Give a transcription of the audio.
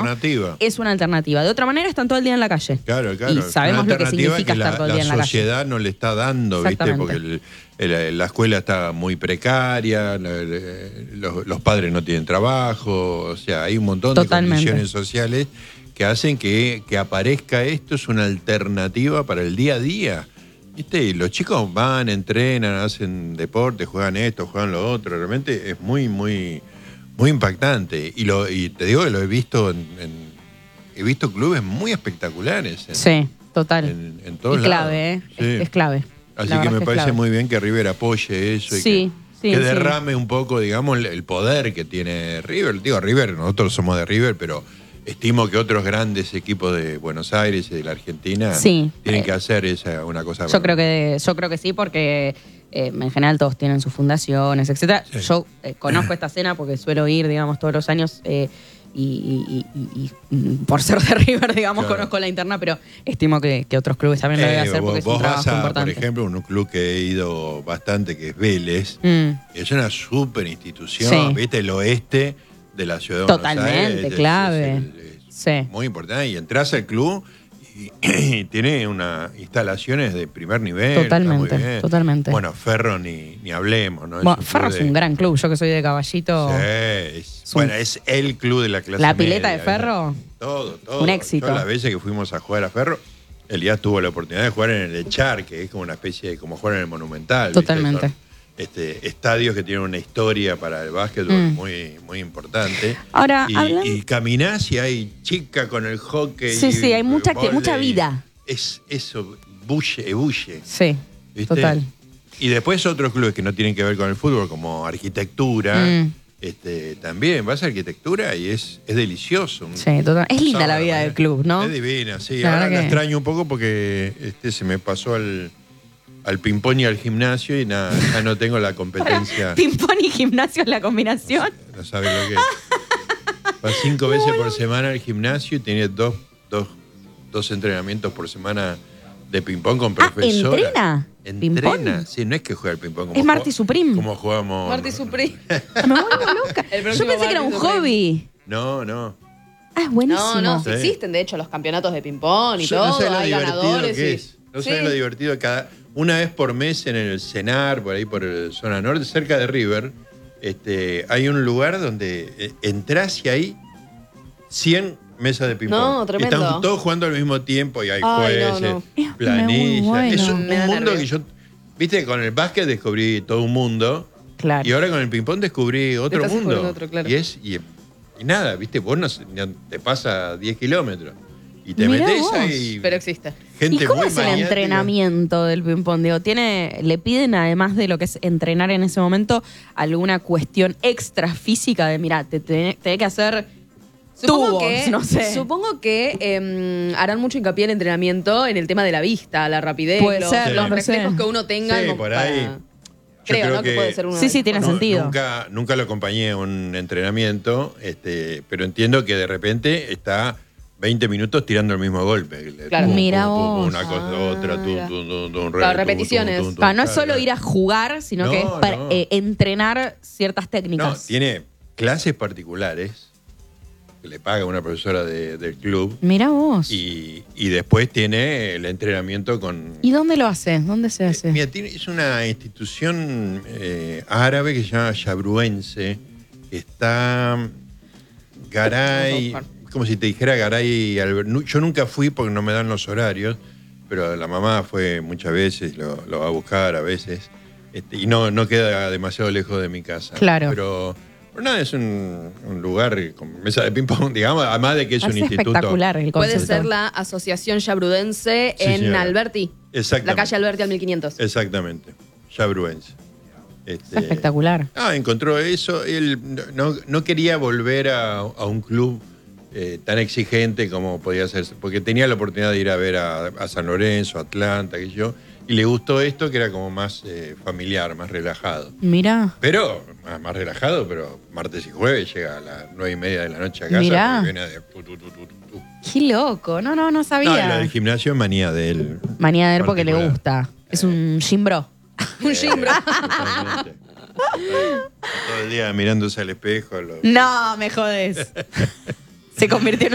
alternativa. Es una alternativa. De otra manera están todo el día en la calle. Claro. Y sabemos lo que significa estar todo el día en la calle. La sociedad no le está dando, ¿viste? Porque la escuela está muy precaria, los padres no tienen trabajo, o sea, hay un montón de condiciones sociales que hacen que aparezca esto, es una alternativa para el día a día. ¿Viste? Y los chicos van, entrenan, hacen deporte, juegan esto, juegan lo otro. Realmente es muy, muy, muy impactante. Y te digo que lo he visto he visto clubes muy espectaculares. Sí, total. En todos lados. Clave, sí. Es clave. Así que me parece muy bien que River apoye eso y que derrame un poco, digamos, el poder que tiene River. Digo, River, nosotros somos de River, pero estimo que otros grandes equipos de Buenos Aires y de la Argentina tienen que hacer una cosa. Yo creo que sí, porque en general todos tienen sus fundaciones, etcétera. Sí. Yo conozco esta escena porque suelo ir, digamos, todos los años y por ser de River, digamos, conozco la interna, pero estimo que otros clubes también lo deben hacer porque es un trabajo importante. Por ejemplo, un club que he ido bastante, que es Vélez, es una súper institución, ¿viste? El oeste de la ciudad de Buenos Aires. Totalmente, clave. Es muy importante. Y entras al club y tiene instalaciones de primer nivel. Totalmente. Bueno, Ferro ni hablemos, ¿no? Bueno, Ferro es un gran club. Yo que soy de Caballito. Es el club de la clase La pileta media, de Ferro. Todo. Un éxito. Todas las veces que fuimos a jugar a Ferro, Elías tuvo la oportunidad de jugar en el Echar, que es como una especie de como jugar en el Monumental. Totalmente. Estadios que tienen una historia para el básquetbol muy, muy importante. Ahora, y caminás y hay chica con el hockey. Sí, hay mucha vida. Es eso, ebulle. Sí, ¿viste? Total. Y después otros clubes que no tienen que ver con el fútbol, como arquitectura. También vas a arquitectura y es delicioso. Sí, total. Es linda la vida del club, ¿no? Es divina, sí. Ahora la extraño un poco porque se me pasó al ping-pong y al gimnasio y nada, ya no tengo la competencia. ¿Ping-pong y gimnasio es la combinación? No sabes lo que es. Vas 5 veces por semana al gimnasio y tenés dos entrenamientos por semana de ping-pong con profesora. ¿Entrena? Sí, no es que juega al ping-pong. Es Marty Supreme. Como jugamos. Marty Supreme. Me vuelvo loca. Yo pensé que era un hobby. No. Ah, es buenísimo. No, existen de hecho los campeonatos de ping-pong y todo. Hay ganadores. No sabes lo divertido. Una vez por mes en el Cenar, por ahí por zona norte, cerca de River, hay un lugar donde entras y hay 100 mesas de ping-pong. No, tremendo. Están todos jugando al mismo tiempo y hay jueces, planillas. Bueno. Es un mundo que yo... Viste, con el básquet descubrí todo un mundo. Claro. Y ahora con el ping-pong descubrí otro mundo. Otro, claro. Y nada, viste, vos no te pasa 10 kilómetros. Y te metés ahí. Pero existe. Gente ¿Y cómo muy es el maniática. entrenamiento del ping-pong? Digo, ¿le piden, además de lo que es entrenar en ese momento, alguna cuestión extra física de, mira, te tenés que hacer Supongo que harán mucho hincapié en el entrenamiento en el tema de la vista, la rapidez, los reflejos que uno tenga. Sí, por ahí. Creo, ¿no? Que puede ser una. Sí, tiene sentido. Nunca lo acompañé a un entrenamiento, pero entiendo que de repente está 20 minutos tirando el mismo golpe. Claro. Mira vos. Una cosa, otra, repeticiones. No es solo ir a jugar, sino que es para entrenar ciertas técnicas. No, tiene clases particulares que le paga una profesora del club. Mira vos. Y después tiene el entrenamiento con... ¿Y dónde lo hace? ¿Dónde se hace? Mira, es una institución árabe que se llama Yabruense. Está Garay... Como si te dijera Garay Albert. Yo nunca fui porque no me dan los horarios, pero la mamá fue muchas veces, lo va a buscar a veces, y no queda demasiado lejos de mi casa. Claro. Pero nada, es un lugar con mesa de ping-pong, digamos, además de que es un instituto. Espectacular el concepto. Puede ser la Asociación Yabrudense en Alberti. Exactamente. La calle Alberti al 1500. Exactamente. Yabruense. Es espectacular. Encontró eso. Él no quería volver a un club tan exigente como podía ser, porque tenía la oportunidad de ir a ver a San Lorenzo, Atlanta, y le gustó esto que era como más familiar, más relajado. Mira. Pero, más relajado, pero martes y jueves llega a las 9:30 de la noche a casa. Mirá. Viene de Qué loco, no sabía. No, la del gimnasio es manía de él. Manía de él porque le gusta. Es un gimbro. Un gimbro. Todo el día mirándose al espejo. No, me jodes. Se convirtió en